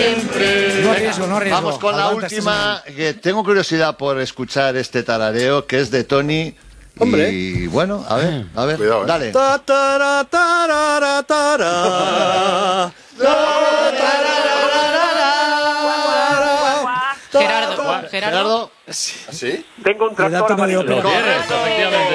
siempre. No arriesgo, no arriesgo. Vamos con la Aguanta última, que tengo curiosidad por escuchar este tarareo, que es de Tony. Hombre. Y bueno, a ver, Cuidado, dale. Ta, tara, tarara, tara. Gerardo. Gerardo. ¿Así? Tengo un El dato tractor no dio amarillo. pie. Correcto, efectivamente.